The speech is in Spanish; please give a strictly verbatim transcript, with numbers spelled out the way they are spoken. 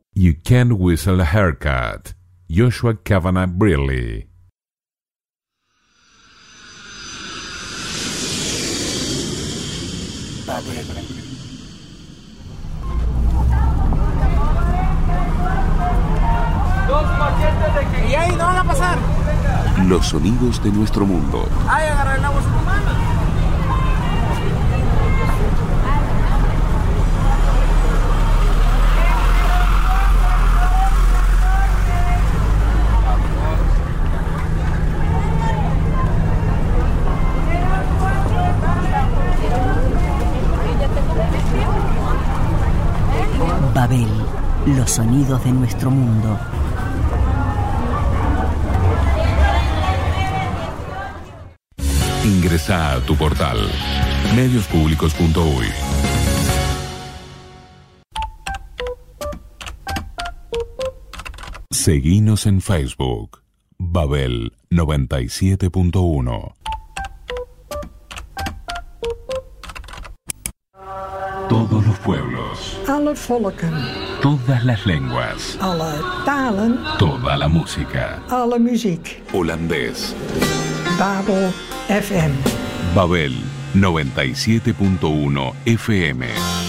You Can't Whistle a Haircut, Joshua Kavanagh Brearley. Y ahí no van a pasar. Los sonidos de nuestro mundo. Ay, agarra el agua en tu mano. Babel, los sonidos de nuestro mundo. Ingresa a tu portal medios públicos punto uy. Seguinos en Facebook, Babel noventa y siete punto uno. Todos los pueblos, alle volken, todas las lenguas, alle talen, toda la música, alle muziek. holandés. Babel F M. Babel noventa y siete punto uno F M.